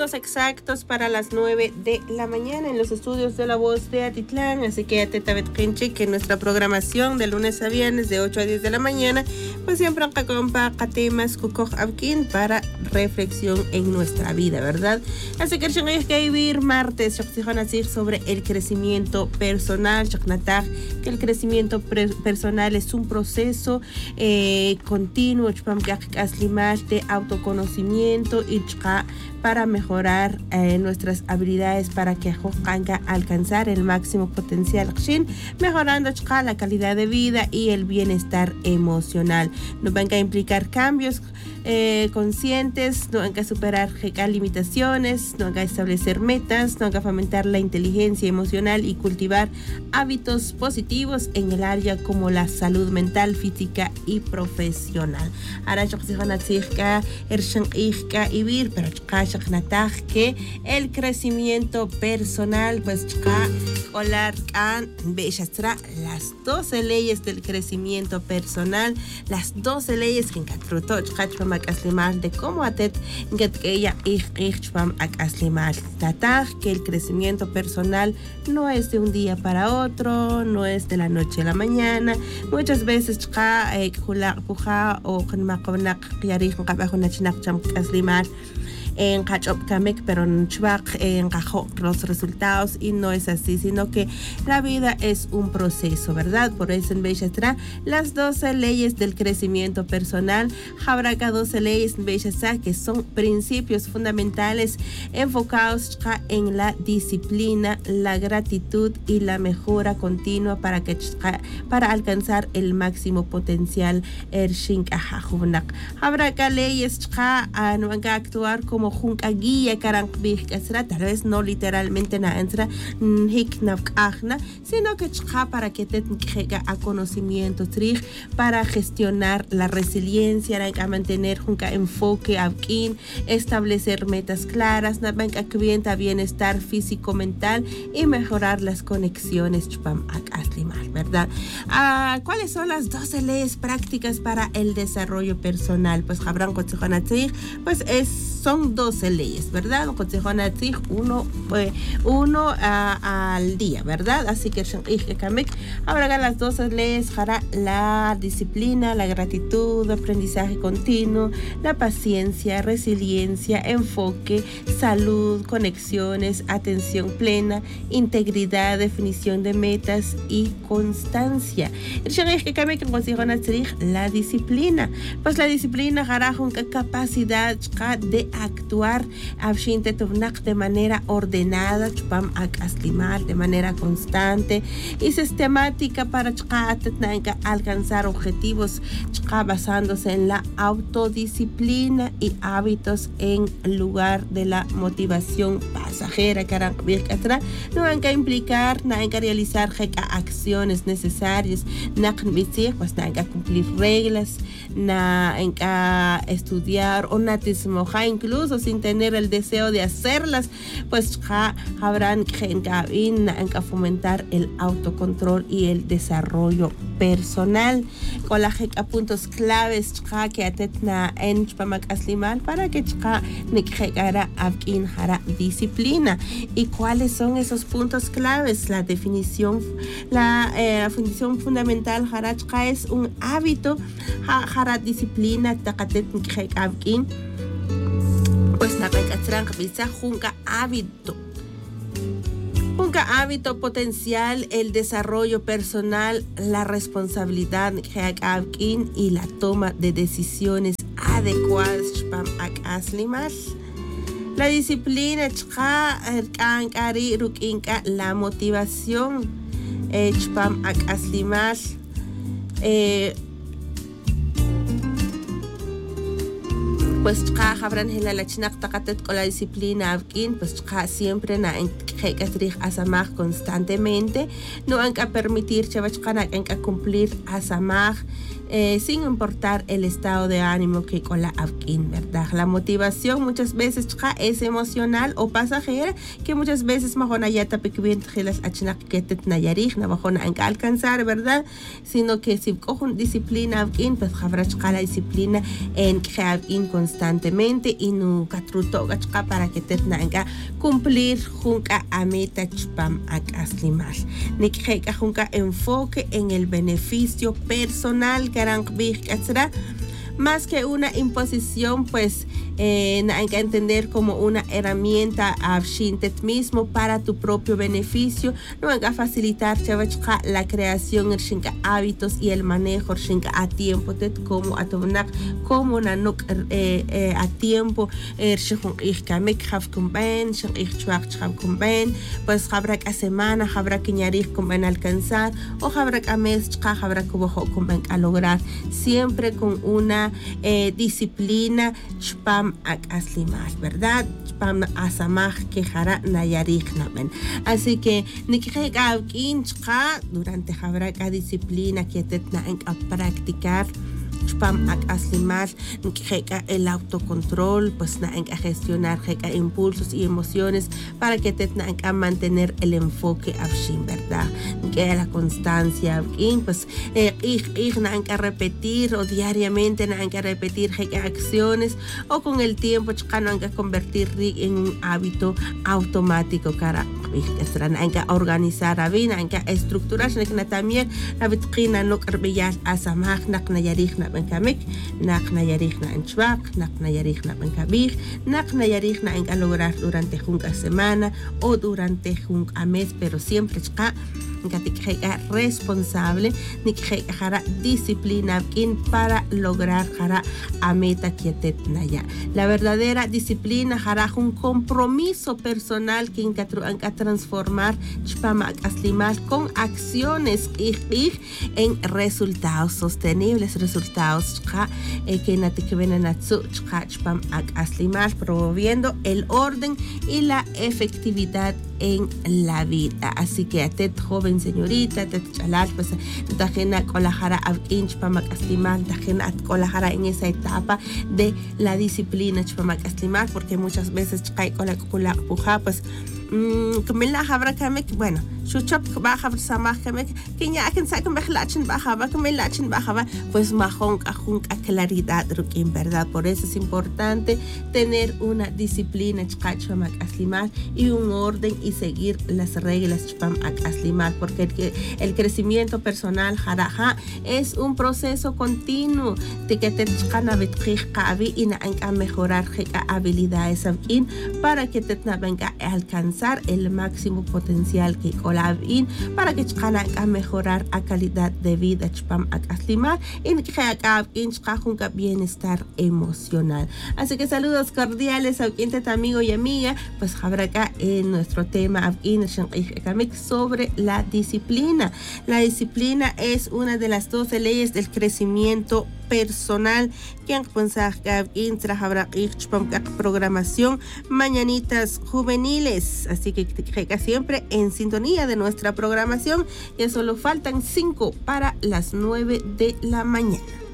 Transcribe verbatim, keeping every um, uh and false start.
minutos exactos para las nueve de la mañana en los estudios de La Voz de Atitlán. Así que ya te tabetkinchi que nuestra programación de lunes a viernes de ocho a diez de la mañana, pues siempre acompa temas kukoj abkin para reflexión en nuestra vida, ¿verdad? Así que hay que vivir martes sobre el crecimiento personal, que el crecimiento personal es un proceso eh, continuo de autoconocimiento y para mejorar eh, nuestras habilidades para que puedan alcanzar el máximo potencial, mejorando la calidad de vida y el bienestar emocional. Nos van a implicar cambios eh, conscientes, nos van a superar limitaciones, nos van a establecer metas, nos van a fomentar la inteligencia emocional y cultivar hábitos positivos en el área como la salud mental, física y profesional. Ahora yo que el crecimiento personal pues hablar las doce leyes del crecimiento personal, las doce leyes que de cómo atet que el crecimiento personal no es de un día para otro, no es de la noche a la mañana. Muchas veces o en Kamek, pero en los resultados, y no es así, sino que la vida es un proceso, ¿verdad? Por eso en Bechastra las doce leyes del crecimiento personal, habrá doce leyes en Bechastra que son principios fundamentales enfocados en la disciplina, la gratitud y la mejora continua para que para alcanzar el máximo potencial. Habrá leyes que van a actuar como junca guía karang bihkasra, tal vez no literalmente na entra hiknaf ajna, sino que para que te llega a conocimiento trig para gestionar la resiliencia, a mantener junca enfoque abkin, establecer metas claras, na banca clienta bienestar físico mental y mejorar las conexiones chupam ak aslimar, ¿verdad? Ah, ¿cuáles son las doce leyes prácticas para el desarrollo personal? Pues habrán pues es son doce leyes, ¿verdad? Un consejo uno, pues, uno uh, al día, ¿verdad? Así que ahora las doce leyes para la disciplina, la gratitud, aprendizaje continuo, la paciencia, resiliencia, enfoque, salud, conexiones, atención plena, integridad, definición de metas y constancia. La disciplina, pues la disciplina hará una capacidad de actuar de manera ordenada, de manera constante y sistemática para alcanzar objetivos basándose en la autodisciplina y hábitos en lugar de la motivación pasajera. No van a implicar, no van a realizar acciones necesarias, no pues van a cumplir reglas, no van a estudiar o no incluso sin tener el deseo de hacerlas, pues habrán que fomentar el autocontrol y el desarrollo personal. Con las puntos claves que atetna en Chpamak Aslimal para que nikegara abkin jara disciplina. ¿Y cuáles son esos puntos claves? La definición, la eh, definición fundamental jara es un hábito, jara disciplina takatet nikeg abkin. Pues na pekatran bisa junca hábito. Junca hábito potencial, el desarrollo personal, la responsabilidad y la toma de decisiones adecuadas para aslimar. La disciplina, la motivación, para aslimar. Eh, pues habrán en la chinak takatet con la disciplina abkin, pues siempre na en que asamaj constantemente, no han que permitir chavachkana en que cumplir asamaj eh, sin importar el estado de ánimo que con la avkin, ¿verdad? La motivación muchas veces es emocional o pasajera, que muchas veces majonayata pequeñas gelas achnak que te nayarij na bajona en alcanzar, ¿verdad? Sino que si cojo disciplina avkin, pues habrá la disciplina en que avkin constantemente y nunca truto para que te tenga cumplir junca a meta chpam ak aslimal. Ni que junca enfoque en el beneficio personal que harán más que una imposición, pues eh, hay que entender como una herramienta a shintet mismo para tu propio beneficio. No hay que facilitar la creación de hábitos y el manejo a tiempo, como a tomar como nanuk eh, a tiempo, pues habrá que semana, habrá que ñarir como en alcanzar, o habrá que mes, habrá que como a lograr, siempre con una Eh, disciplina chpam ak aslimal, ¿verdad? Chpam asamaj que jara nayarij namen. Así que nikhe gavkin chqa durante habraka disciplina que tetna en a practicar chpam ak aslimal, nikhe el autocontrol, pues na en a gestionar a impulsos y emociones para que tetna en a mantener el enfoque afshin, ¿verdad? Que la constancia, pues eh, ir na en a repetir o diariamente na en a repetir acciones o con el tiempo chcano en a convertir en un hábito automático cara en a organizar a vida, en a estructurar, en a también la vitrina no carbillar a samaj nakna yarij ben kamik, nakna yarigna en chwak, nakna yarigna ben kabir, nakna yarigna en lograr durante junca semana o durante junca mes, pero siempre chka Gatikheika responsable, Nikheika disciplina para lograr jara a meta quietet naya. La verdadera disciplina jara un compromiso personal que enca transformar chpama aslimar con acciones en resultados sostenibles, resultados que natikvenanatsu chpam aslimar, promoviendo el orden y la efectividad en la vida. Así que a tet joven señorita, tet chalal, pues tajena colajara avkin chpamak aslimar, tajena colajara en esa etapa de la disciplina chpamak aslimar, porque muchas veces chkai cola cola puja, pues كملنا خبرة كمك bueno شوشب baja sama كمك كينيا أكن ساكن بخلاتشن baja va كملاتشن baja va pues majón ajún a claridad rukin, verdad. Por eso es importante tener una disciplina chkacham ak aslimar y un orden y seguir las reglas chpam ak aslimar, porque el, el crecimiento personal jaraja es un proceso continuo de que te chkana betkih kavi y na a mejorar habilidades akin para que te venga a alcanzar el máximo potencial que colabin para que chkana a mejorar a calidad de vida chpam ak aslimar y que acá in chkajunka bienestar emocional. Así que saludos cordiales a quien amigo y amiga, pues habrá acá en nuestro tema sobre la disciplina. La disciplina es una de las doce leyes del crecimiento personal que han pensado que habrá programación mañanitas juveniles, así que siempre en sintonía de nuestra programación. Ya solo faltan cinco para las nueve de la mañana.